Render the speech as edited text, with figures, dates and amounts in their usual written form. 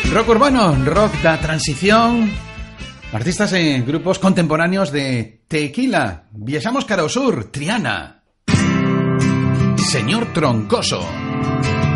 Rock urbano, rock da transición. Artistas en grupos contemporáneos de Tequila, Viajamos cara ao sur, Triana, Señor Troncoso.